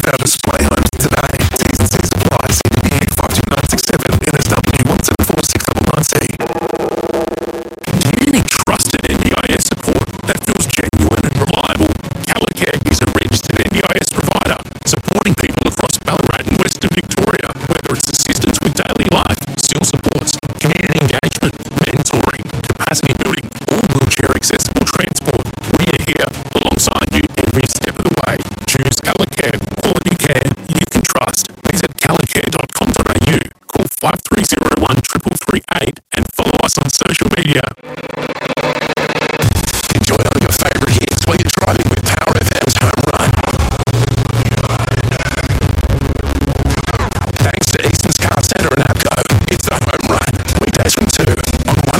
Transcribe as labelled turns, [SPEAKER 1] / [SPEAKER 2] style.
[SPEAKER 1] with our display homes today. T's and C's apply. CDP 52967 NSW 17469C.
[SPEAKER 2] Do you need trusted NDIS support that feels genuine and reliable? Calicare is a registered NDIS provider supporting people across Ballarat and Western Victoria, whether it's assistance with daily life, skill supports, community engagement, mentoring, capacity building, or wheelchair accessible transport. We are here alongside you every step of the way. Choose Calicare, quality care you can trust. Visit calicare.com.au, call 5301 3338 and follow us on social media.
[SPEAKER 1] Enjoy all your favourite hits while you're driving with Power FM's Home Run. Thanks to Easton's Car Centre and